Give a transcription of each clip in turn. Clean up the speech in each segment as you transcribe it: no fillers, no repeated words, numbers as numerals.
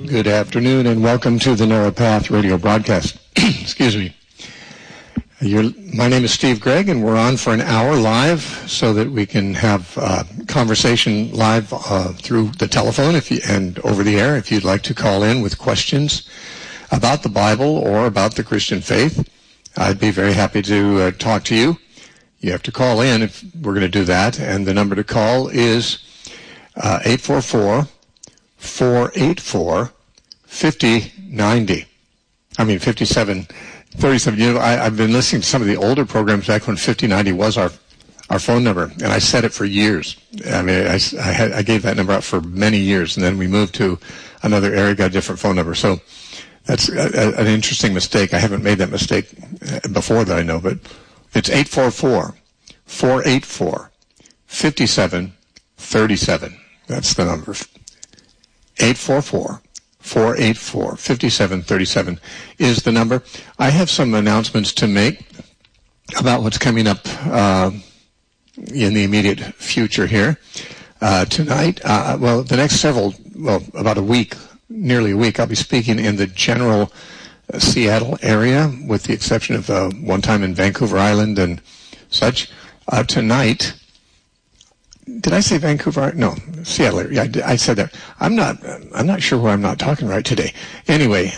Good afternoon and welcome to the Narrow Path radio broadcast. Excuse me. My name is Steve Gregg, and we're on for an hour live so that we can have conversation live through the telephone and over the air. If you'd like to call in with questions about the Bible or about the Christian faith, I'd be very happy to talk to you. You have to call in if we're going to do that, and the number to call is 844-484-5090. 5737. You know, I've been listening to some of the older programs back when 5090 was our phone number, and I said it for years. I mean, I gave that number out for many years, and then we moved to another area, got a different phone number. So that's an interesting mistake. I haven't made that mistake before that I know, but it's 844-484-5737. That's the number. 844-484-5737 is the number. I have some announcements to make about what's coming up in the immediate future here. Tonight, the next about a week, nearly a week, I'll be speaking in the general Seattle area, with the exception of one time in Vancouver Island and such. Tonight, did I say Vancouver? No, Seattle area. Yeah, I said that. I'm not sure why I'm not talking right today. Anyway,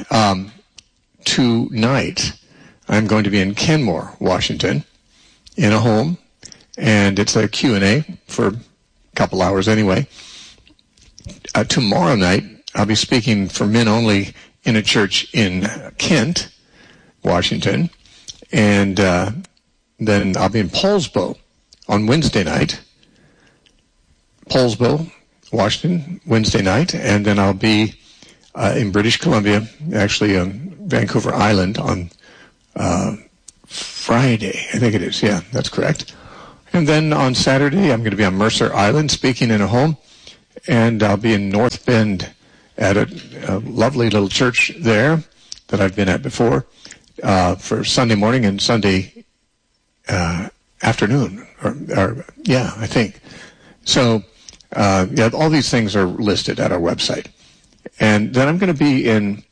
tonight I'm going to be in Kenmore, Washington, in a home, and it's a Q&A for a couple hours anyway. Tomorrow night I'll be speaking for men only in a church in Kent, Washington, and then I'll be in Poulsbo on Wednesday night. Poulsbo, Washington, Wednesday night, and then I'll be in British Columbia, actually on Vancouver Island on Friday, I think it is. Yeah, that's correct. And then on Saturday, I'm going to be on Mercer Island speaking in a home, and I'll be in North Bend at a lovely little church there that I've been at before for Sunday morning and Sunday afternoon, I think. So, all these things are listed at our website. And then I'm going to be in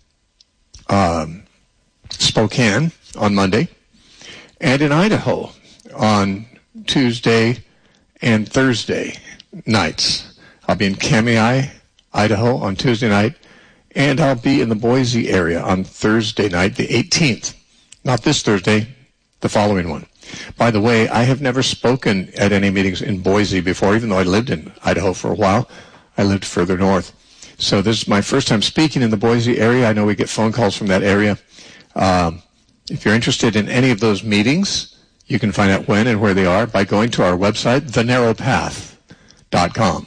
Spokane on Monday and in Idaho on Tuesday and Thursday nights. I'll be in Kamiah, Idaho on Tuesday night, and I'll be in the Boise area on Thursday night, the 18th. Not this Thursday, the following one. By the way, I have never spoken at any meetings in Boise before, even though I lived in Idaho for a while. I lived further north. So this is my first time speaking in the Boise area. I know we get phone calls from that area. If you're interested in any of those meetings, you can find out when and where they are by going to our website, thenarrowpath.com.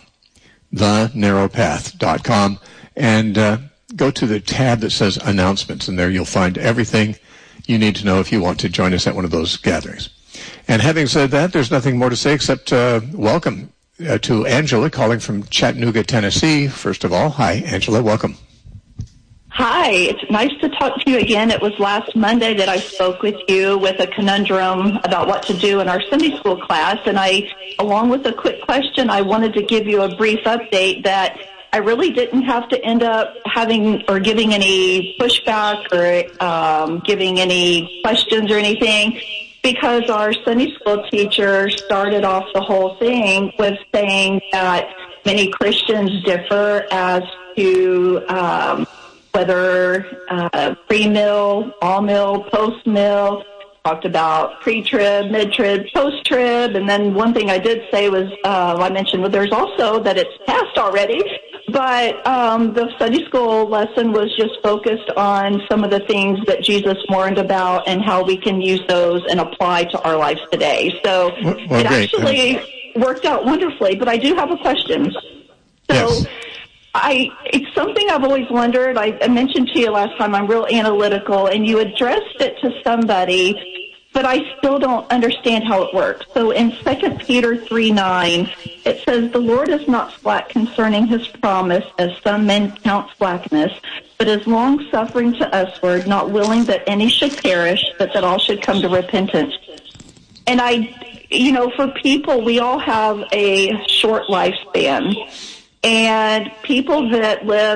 thenarrowpath.com, and go to the tab that says announcements, and there you'll find everything you need to know if you want to join us at one of those gatherings. And having said that, there's nothing more to say except welcome to Angela calling from Chattanooga, Tennessee. First of all, hi, Angela, welcome. Hi, it's nice to talk to you again. It was last Monday that I spoke with you with a conundrum about what to do in our Sunday school class, and along with a quick question, I wanted to give you a brief update that I really didn't have to end up having or giving any pushback or giving any questions or anything, because our Sunday school teacher started off the whole thing with saying that many Christians differ as to whether pre-mill, all-mill, post-mill, talked about pre-trib, mid-trib, post-trib, and then one thing I did say was, I mentioned there's also that it's past already, but the Sunday school lesson was just focused on some of the things that Jesus warned about and how we can use those and apply to our lives today. So it actually worked out wonderfully, but I do have a question. So yes. It's something I've always wondered. I mentioned to you last time I'm real analytical, and you addressed it to somebody, but I still don't understand how it works. So in 2 Peter 3:9, it says, "The Lord is not slack concerning his promise, as some men count slackness, but is long-suffering to usward, not willing that any should perish, but that all should come to repentance." And for people, we all have a short lifespan. And people that lived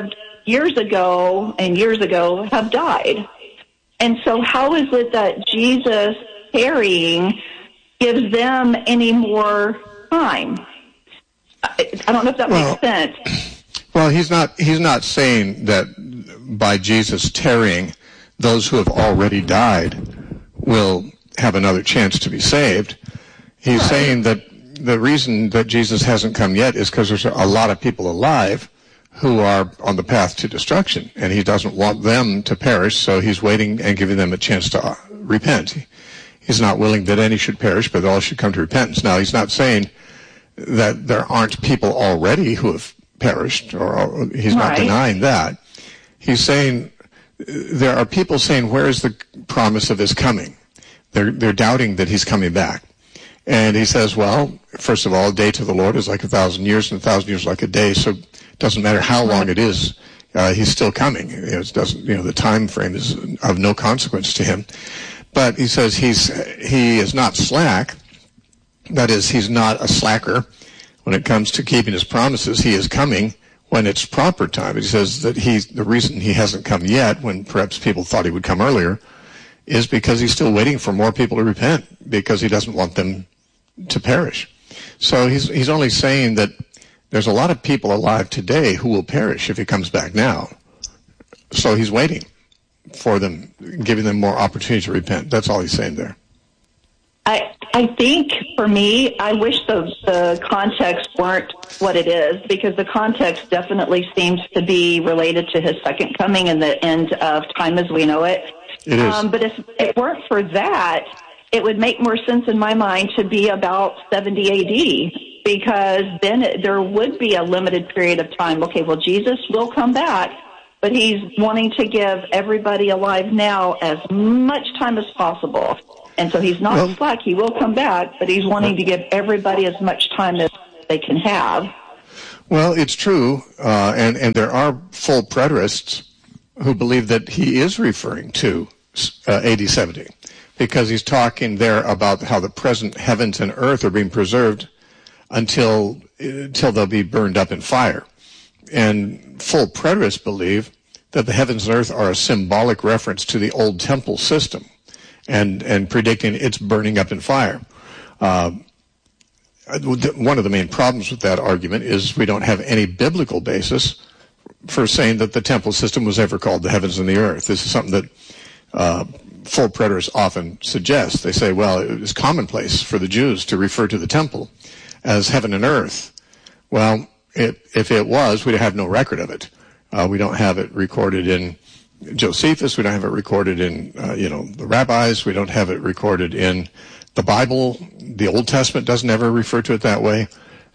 years ago have died. And so how is it that Jesus tarrying gives them any more time? I don't know if that makes sense. Well, he's not saying that by Jesus tarrying, those who have already died will have another chance to be saved. He's saying that the reason that Jesus hasn't come yet is because there's a lot of people alive who are on the path to destruction, and he doesn't want them to perish, so he's waiting and giving them a chance to repent. He's not willing that any should perish, but all should come to repentance. Now, he's not saying that there aren't people already who have perished, or he's not denying that. He's saying there are people saying, where is the promise of his coming? They're doubting that he's coming back. And he says, well, first of all, a day to the Lord is like 1,000 years, and 1,000 years like a day, so it doesn't matter how long it is, he's still coming. It doesn't, the time frame is of no consequence to him. But he says he is not slack. That is, he's not a slacker when it comes to keeping his promises. He is coming when it's proper time. He says that the reason he hasn't come yet, when perhaps people thought he would come earlier, is because he's still waiting for more people to repent, because he doesn't want them to perish. So he's only saying that there's a lot of people alive today who will perish if he comes back now. So he's waiting for them, giving them more opportunity to repent. That's all he's saying there. I think, for me, I wish the context weren't what it is, because the context definitely seems to be related to his second coming and the end of time as we know it. It is. But if it weren't for that, it would make more sense in my mind to be about 70 A.D., because then there would be a limited period of time. Okay, well, Jesus will come back, but he's wanting to give everybody alive now as much time as possible. And so he's not slack. He will come back, but he's wanting to give everybody as much time as they can have. Well, it's true, and there are full preterists who believe that he is referring to AD 70, because he's talking there about how the present heavens and earth are being preserved until they'll be burned up in fire. And full preterists believe that the heavens and earth are a symbolic reference to the old temple system, and predicting its burning up in fire. One of the main problems with that argument is we don't have any biblical basis for saying that the temple system was ever called the heavens and the earth. This is something that full preterists often suggest. They say, well, it was commonplace for the Jews to refer to the temple as heaven and earth. Well, if it was, we'd have no record of it. We don't have it recorded in Josephus. We don't have it recorded in, the rabbis. We don't have it recorded in the Bible. The Old Testament doesn't ever refer to it that way.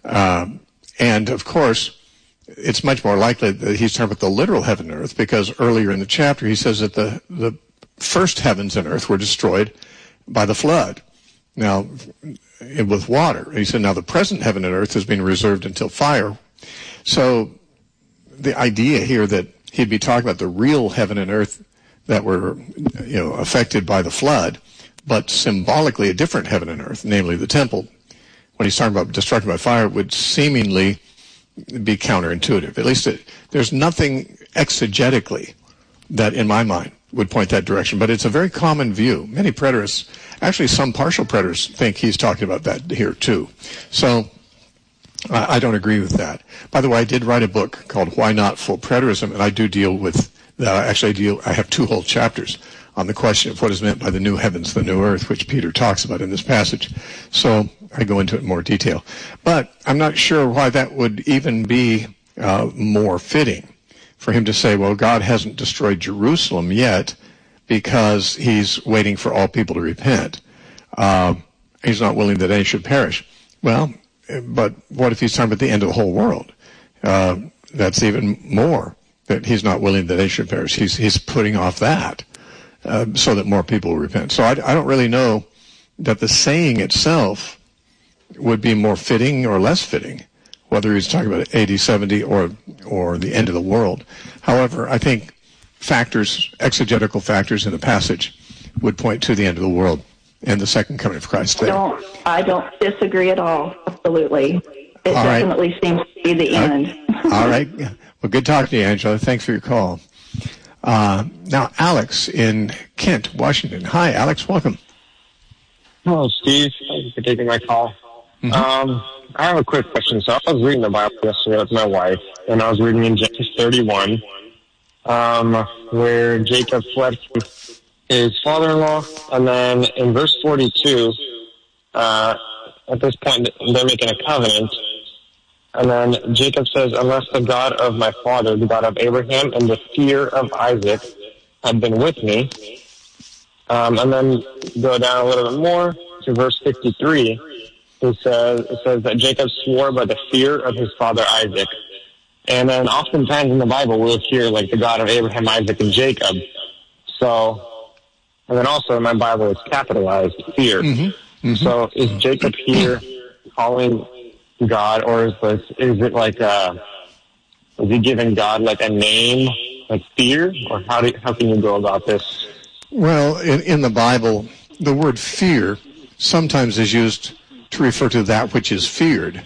And, of course, it's much more likely that he's talking about the literal heaven and earth, because earlier in the chapter he says that the first heavens and earth were destroyed by the flood. Now, with water. He said, now the present heaven and earth has been reserved until fire. So the idea here that he'd be talking about the real heaven and earth that were, affected by the flood, but symbolically a different heaven and earth, namely the temple, when he's talking about destruction by fire, would seemingly be counterintuitive. At least there's nothing exegetically that, in my mind, would point that direction. But it's a very common view. Many preterists, actually some partial preterists, think he's talking about that here too. So I don't agree with that. By the way, I did write a book called Why Not Full Preterism, and I do deal with that. I have 2 whole chapters on the question of what is meant by the new heavens, the new earth, which Peter talks about in this passage. So I go into it in more detail. But I'm not sure why that would even be more fitting for him to say, well, God hasn't destroyed Jerusalem yet because he's waiting for all people to repent. He's not willing that any should perish. Well, but what if he's talking about the end of the whole world? That's even more, that he's not willing that any should perish. He's putting off that so that more people will repent. So I don't really know that the saying itself would be more fitting or less fitting, whether he's talking about AD 70 or the end of the world. However, I think exegetical factors in the passage would point to the end of the world and the second coming of Christ. I don't disagree at all. Absolutely. It definitely seems to be the end. All right. Well, good talking to you, Angela. Thanks for your call. Now, Alex in Kent, Washington. Hi, Alex. Welcome. Hello, Steve. Thank you for taking my call. I have a quick question. So I was reading the Bible yesterday with my wife, and I was reading in Genesis 31, where Jacob fled from his father-in-law, and then in verse 42, at this point, they're making a covenant, and then Jacob says, unless the God of my father, the God of Abraham, and the fear of Isaac had been with me, and then go down a little bit more to verse 53, it says that Jacob swore by the fear of his father Isaac. And then oftentimes in the Bible we'll hear like the God of Abraham, Isaac, and Jacob. So, and then also in my Bible it's capitalized, fear. So is Jacob here calling God, or is it like, is he giving God like a name, like fear? Or how can you go about this? Well, in the Bible, the word fear sometimes is used to refer to that which is feared.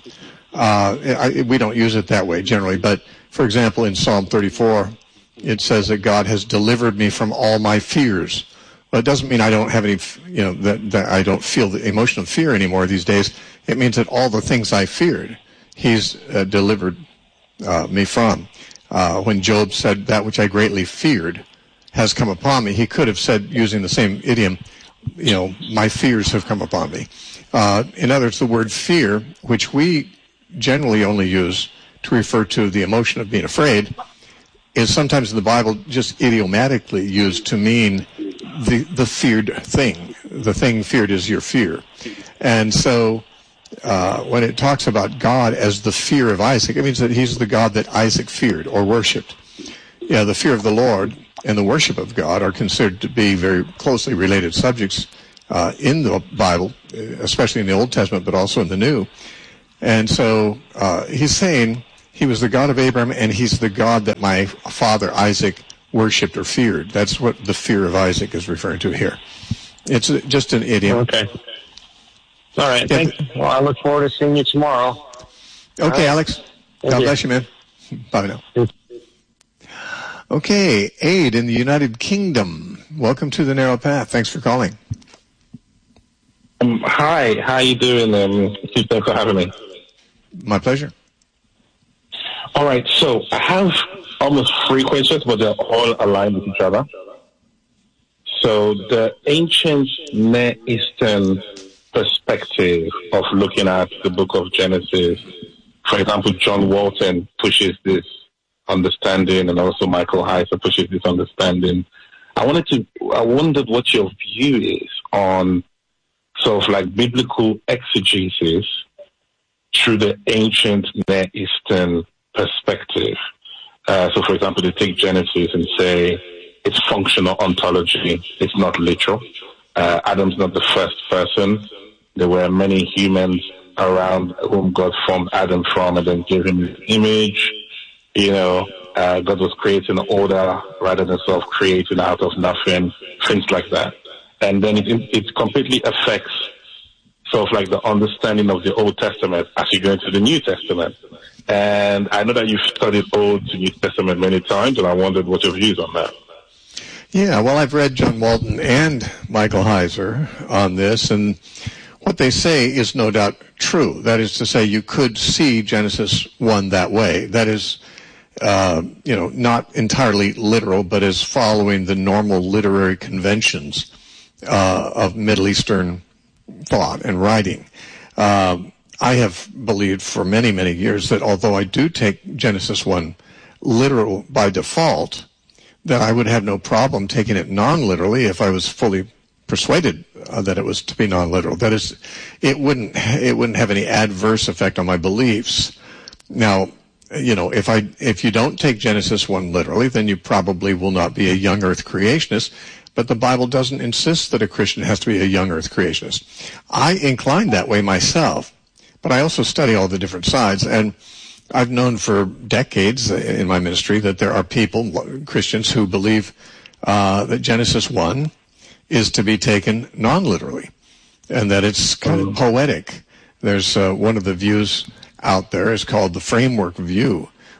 We don't use it that way generally, but for example, in Psalm 34, it says that God has delivered me from all my fears. Well, it doesn't mean I don't have any, that I don't feel the emotion of fear anymore these days. It means that all the things I feared, He's delivered me from. When Job said, that which I greatly feared has come upon me, he could have said, using the same idiom, my fears have come upon me. In other words, the word fear, which we generally only use to refer to the emotion of being afraid, is sometimes in the Bible just idiomatically used to mean the feared thing. The thing feared is your fear. And so when it talks about God as the fear of Isaac, it means that He's the God that Isaac feared or worshipped. Yeah, the fear of the Lord and the worship of God are considered to be very closely related subjects in the Bible, especially in the Old Testament, but also in the New. And so he's saying He was the God of Abraham, and He's the God that my father Isaac worshipped or feared. That's what the fear of Isaac is referring to here. It's just an idiom. Okay. All right. Thanks. Well, I look forward to seeing you tomorrow. Okay, Alex. God bless you, man. Bye now. Okay, Aid in the United Kingdom. Welcome to the Narrow Path. Thanks for calling. Hi, how you doing? Thanks for having me. My pleasure. All right, so I have almost 3 questions, but they're all aligned with each other. So the ancient Near Eastern perspective of looking at the book of Genesis, for example, John Walton pushes this understanding, and also Michael Heiser pushes this understanding. I wondered what your view is on sort of like biblical exegesis through the ancient Near Eastern perspective. So, for example, they take Genesis and say it's functional ontology, it's not literal. Adam's not the first person. There were many humans around whom God formed Adam from and then gave him his image. God was creating order rather than sort of creating out of nothing, things like that. And then it completely affects sort of like the understanding of the Old Testament as you go into the New Testament. And I know that you've studied Old to New Testament many times, and I wondered what your views on that. Yeah, well, I've read John Walton and Michael Heiser on this, and what they say is no doubt true. That is to say, you could see Genesis 1 that way. That is, not entirely literal, but as following the normal literary conventions of Middle Eastern thought and writing. I have believed for many, many years that although I do take Genesis 1 literal by default, that I would have no problem taking it non-literally if I was fully persuaded that it was to be non-literal. That is, it wouldn't have any adverse effect on my beliefs. Now, if you don't take Genesis 1 literally, then you probably will not be a young earth creationist. But the Bible doesn't insist that a Christian has to be a young earth creationist. I incline that way myself, but I also study all the different sides. And I've known for decades in my ministry that there are people, Christians, who believe that Genesis 1 is to be taken non-literally, and that it's kind of poetic. There's one of the views out there is called the framework view,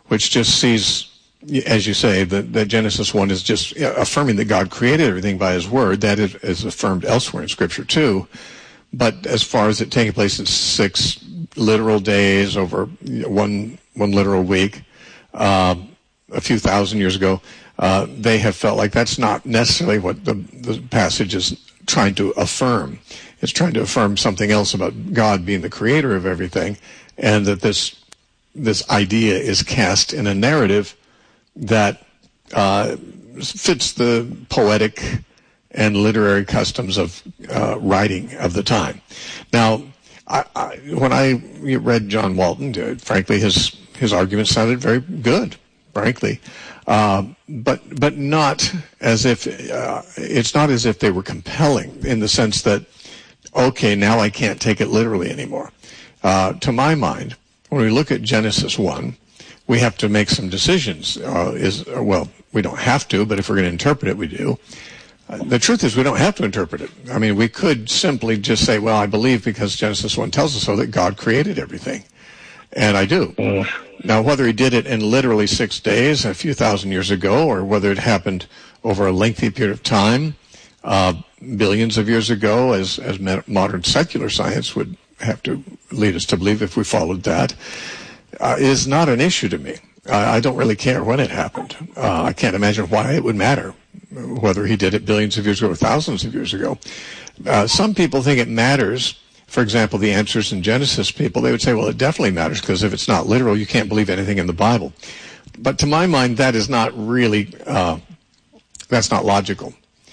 which just sees, as you say, that Genesis 1 is just affirming that God created everything by his word. That is affirmed elsewhere in Scripture too. But as far as it taking place in 6 literal days over one literal week, a few thousand years ago, they have felt like that's not necessarily what the passage is trying to affirm. It's trying to affirm something else about God being the creator of everything, and that this idea is cast in a narrative that fits the poetic and literary customs of writing of the time. Now, when I read John Walton, frankly, his argument sounded very good, frankly, but not as if it's not as if they were compelling in the sense that, okay, now I can't take it literally anymore. To my mind, when we look at Genesis 1, we have to make some decisions. We don't have to, but if we're going to interpret it, we do. The truth is we don't have to interpret it. I mean, we could simply just say, well, I believe because Genesis 1 tells us so that God created everything. And I do. Now, whether he did it in literally 6 days, a few thousand years ago, or whether it happened over a lengthy period of time, billions of years ago, as modern secular science would have to lead us to believe if we followed that, is not an issue to me. I don't really care when it happened. I can't imagine why it would matter whether he did it billions of years ago or thousands of years ago. Some people think it matters. For example, the Answers in Genesis people, they would say, well, it definitely matters because if it's not literal, you can't believe anything in the Bible. But to my mind, that is not really, that's not logical.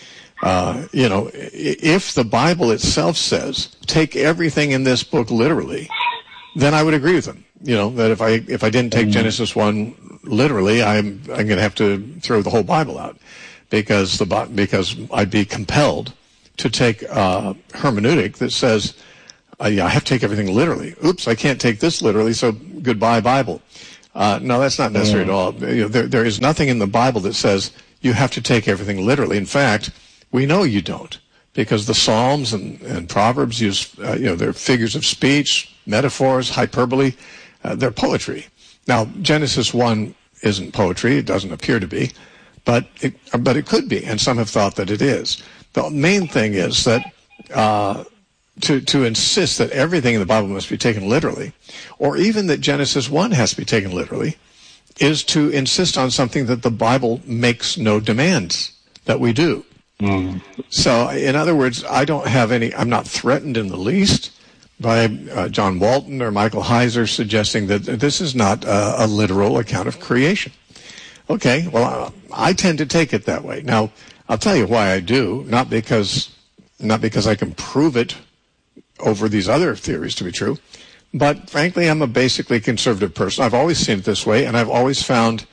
If the Bible itself says, take everything in this book literally, then I would agree with them. That if I didn't take Genesis 1 literally, I'm going to have to throw the whole Bible out because I'd be compelled to take hermeneutic that says, I have to take everything literally. Oops, I can't take this literally, so goodbye Bible. No, that's not necessary at all. There is nothing in the Bible that says you have to take everything literally. In fact, we know you don't, because the Psalms and Proverbs use, they're figures of speech, metaphors, hyperbole. They're poetry. Now, Genesis 1 isn't poetry. It doesn't appear to be, but it could be, and some have thought that it is. The main thing is that to insist that everything in the Bible must be taken literally, or even that Genesis 1 has to be taken literally, is to insist on something that the Bible makes no demands that we do. So, in other words, I'm not threatened in the least by John Walton or Michael Heiser suggesting that this is not a literal account of creation. Okay, well, I tend to take it that way. Now, I'll tell you why I do, not because I can prove it over these other theories to be true, but frankly, I'm a basically conservative person. I've always seen it this way, and I've always found,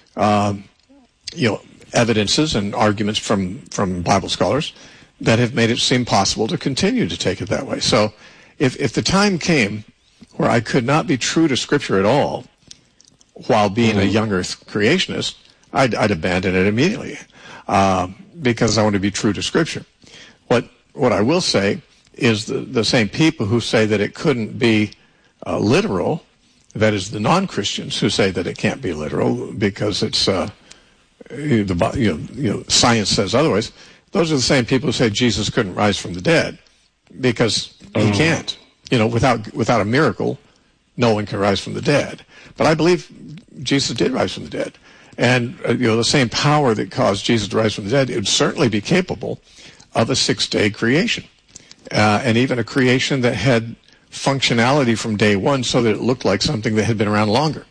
evidences and arguments from Bible scholars that have made it seem possible to continue to take it that way. So if the time came where I could not be true to Scripture at all while being a young earth creationist, I'd abandon it immediately because I want to be true to Scripture. What I will say is the same people who say that it couldn't be literal, that is the non-Christians who say that it can't be literal because it's science says otherwise. Those are the same people who say Jesus couldn't rise from the dead because he can't. Without a miracle, no one can rise from the dead. But I believe Jesus did rise from the dead, and the same power that caused Jesus to rise from the dead, it would certainly be capable of a 6-day creation, and even a creation that had functionality from day one, so that it looked like something that had been around longer.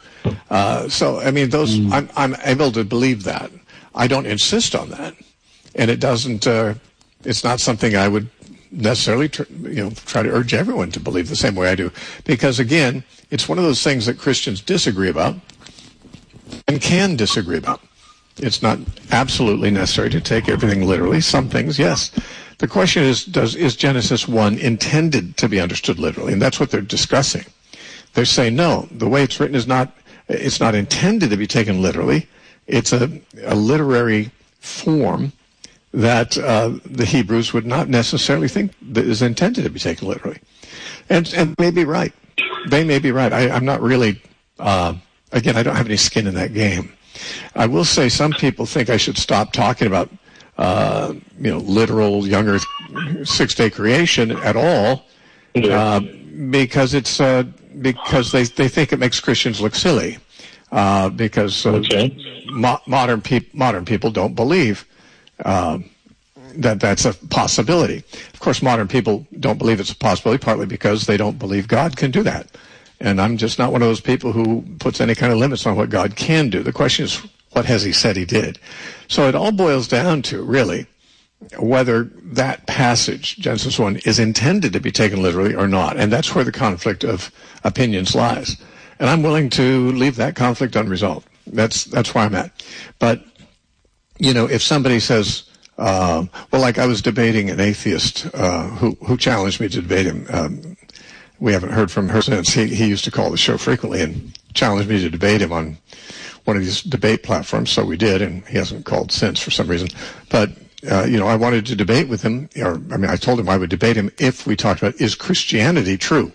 I'm able to believe that. I don't insist on that, and it doesn't. It's not something I would necessarily try to urge everyone to believe the same way I do, because again, it's one of those things that Christians disagree about and can disagree about. It's not absolutely necessary to take everything literally. Some things, yes. The question is Genesis 1 intended to be understood literally? And that's what they're discussing. They're saying, no, the way it's written it's not intended to be taken literally. It's a literary form that the Hebrews would not necessarily think that is intended to be taken literally. And may be right. They may be right. I'm not really again, I don't have any skin in that game. I will say some people think I should stop talking about, literal young Earth six-day creation at all, because it's because they think it makes Christians look silly, because modern people don't believe that that's a possibility. Of course, modern people don't believe it's a possibility, partly because they don't believe God can do that. And I'm just not one of those people who puts any kind of limits on what God can do. The question is, what has he said he did? So it all boils down to, really, whether that passage, Genesis 1, is intended to be taken literally or not. And that's where the conflict of opinions lies. And I'm willing to leave that conflict unresolved. That's where I'm at. But, if somebody says, like I was debating an atheist who challenged me to debate him. We haven't heard from her since. He used to call the show frequently and challenged me to debate him on one of these debate platforms, so we did, and he hasn't called since for some reason. But, I wanted to debate with him, I told him I would debate him if we talked about, is Christianity true?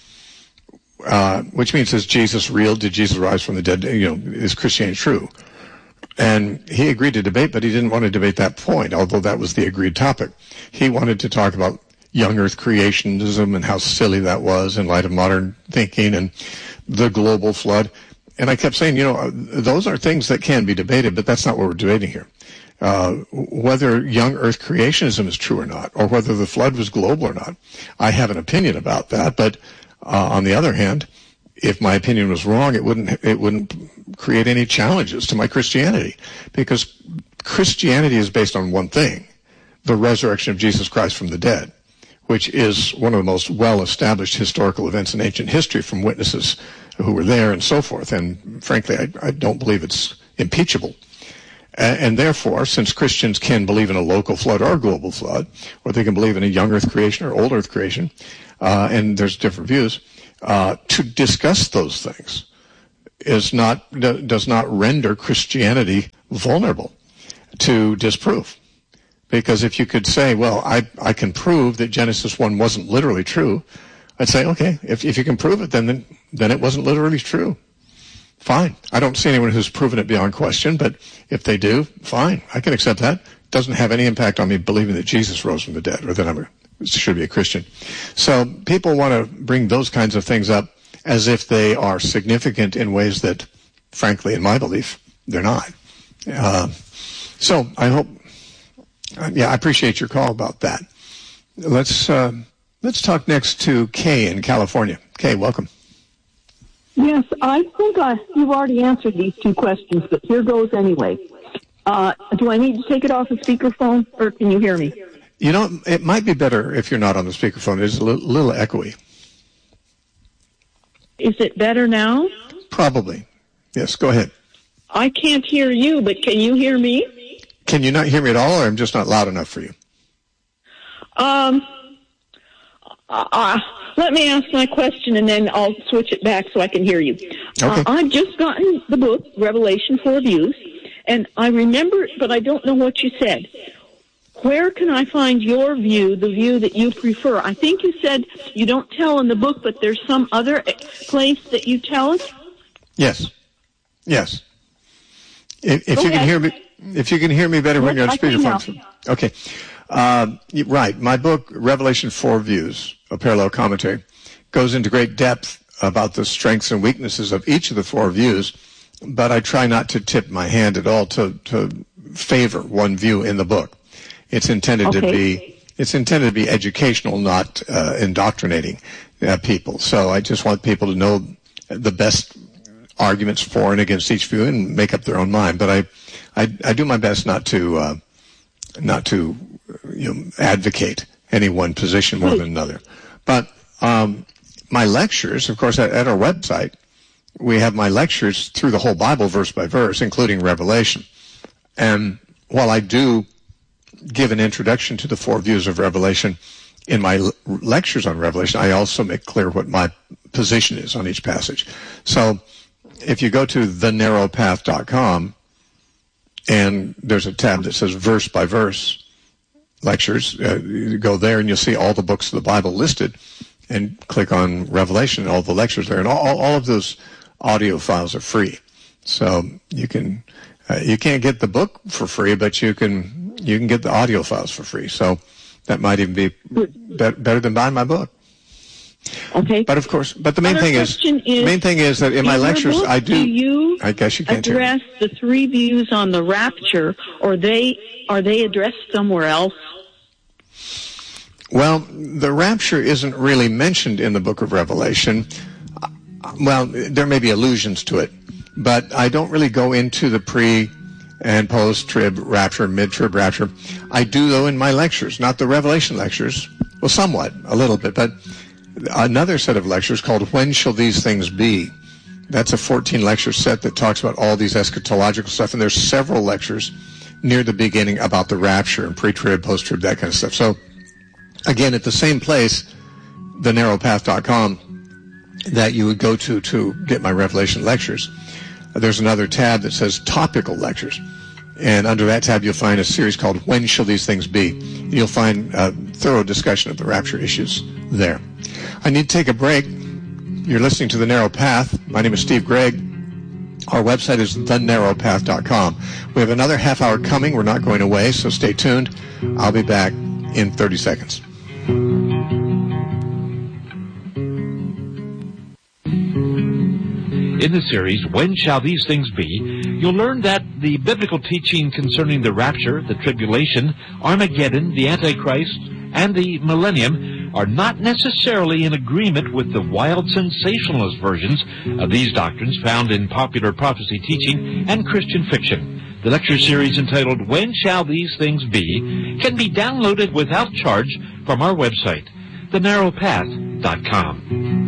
Which means, is Jesus real? Did Jesus rise from the dead? Is Christianity true? And he agreed to debate, but he didn't want to debate that point, although that was the agreed topic. He wanted to talk about young Earth creationism and how silly that was in light of modern thinking and the global flood. And I kept saying, those are things that can be debated, but that's not what we're debating here. Whether young Earth creationism is true or not, or whether the flood was global or not, I have an opinion about that. But on the other hand, if my opinion was wrong, it wouldn't create any challenges to my Christianity, because Christianity is based on one thing: the resurrection of Jesus Christ from the dead, which is one of the most well-established historical events in ancient history from witnesses who were there and so forth. And frankly, I don't believe it's impeachable. And therefore, since Christians can believe in a local flood or a global flood, or they can believe in a young Earth creation or old Earth creation, and there's different views, to discuss those things does not render Christianity vulnerable to disproof. Because if you could say, well, I can prove that Genesis 1 wasn't literally true, I'd say, okay, if you can prove it, then it wasn't literally true. Fine. I don't see anyone who's proven it beyond question, but if they do, fine. I can accept that. It doesn't have any impact on me believing that Jesus rose from the dead, or that I should be a Christian. So people want to bring those kinds of things up as if they are significant in ways that, frankly, in my belief, they're not. So I hope... I appreciate your call about that. Let's talk next to Kay in California. Kay, welcome. Yes, I think you've already answered these two questions, but here goes anyway. Do I need to take it off the speakerphone, or can you hear me? It might be better if you're not on the speakerphone. It's a little echoey. Is it better now? Probably. Yes, go ahead. I can't hear you, but can you hear me? Can you not hear me at all, or I'm just not loud enough for you? Let me ask my question, and then I'll switch it back so I can hear you. Okay. I've just gotten the book, Revelation 4 Views, and I remember, but I don't know what you said. Where can I find your view, the view that you prefer? I think you said you don't tell in the book, but there's some other place that you tell us? Yes. If you can hear me, if you can hear me better when you're on speakerphone. Okay. Right. My book, Revelation 4 Views, a parallel commentary, goes into great depth about the strengths and weaknesses of each of the four views, but I try not to tip my hand at all to favor one view in the book. It's intended to be educational, not indoctrinating people. So I just want people to know the best arguments for and against each view and make up their own mind. But I do my best not to advocate any one position more than another. But my lectures, of course, at our website, we have my lectures through the whole Bible, verse by verse, including Revelation. And while I do give an introduction to the four views of Revelation in my lectures on Revelation, I also make clear what my position is on each passage. So if you go to thenarrowpath.com, and there's a tab that says verse by verse lectures, you go there and you'll see all the books of the Bible listed, and click on Revelation and all the lectures there. And all of those audio files are free. So you can't get the book for free, but you can get the audio files for free. So that might even be better than buying my book. Okay. But of course, the main thing is that in my lectures I do. I guess you can't address the 3 views on the rapture, or are they addressed somewhere else? Well, the rapture isn't really mentioned in the book of Revelation. Well, there may be allusions to it, but I don't really go into the pre and post-trib rapture, mid-trib rapture. I do, though, in my lectures, not the Revelation lectures. Well, somewhat, a little bit, but another set of lectures called When Shall These Things Be? That's a 14-lecture set that talks about all these eschatological stuff, and there's several lectures near the beginning about the rapture and pre-trib, post-trib, that kind of stuff. So, again, at the same place, thenarrowpath.com, that you would go to get my Revelation lectures, there's another tab that says Topical Lectures. And under that tab, you'll find a series called When Shall These Things Be? You'll find a thorough discussion of the rapture issues there. I need to take a break. You're listening to The Narrow Path. My name is Steve Gregg. Our website is thenarrowpath.com. We have another half hour coming. We're not going away, so stay tuned. I'll be back in 30 seconds. In the series, When Shall These Things Be?, you'll learn that the biblical teaching concerning the rapture, the tribulation, Armageddon, the Antichrist, and the millennium are not necessarily in agreement with the wild sensationalist versions of these doctrines found in popular prophecy teaching and Christian fiction. The lecture series entitled When Shall These Things Be? Can be downloaded without charge from our website, thenarrowpath.com.